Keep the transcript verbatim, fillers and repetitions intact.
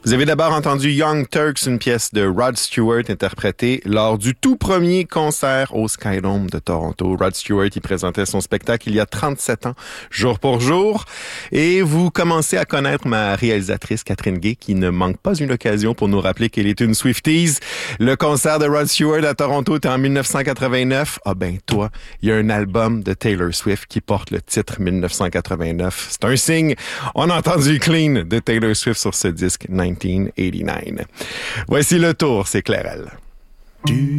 Vous avez d'abord entendu Young Turks, une pièce de Rod Stewart interprétée lors du tout premier concert au Skydome de Toronto. Rod Stewart y présentait son spectacle il y a trente-sept ans, jour pour jour. Et vous commencez à connaître ma réalisatrice Catherine Gay, qui ne manque pas une occasion pour nous rappeler qu'elle est une Swifties. Le concert de Rod Stewart à Toronto était en dix-neuf cent quatre-vingt-neuf. Ah ben toi, il y a un album de Taylor Swift qui porte le titre dix-neuf cent quatre-vingt-neuf. C'est un signe. On a entendu Clean de Taylor Swift sur ce disque dix-neuf cent quatre-vingt-dix-neuf. Voici le tour, c'est Clairel.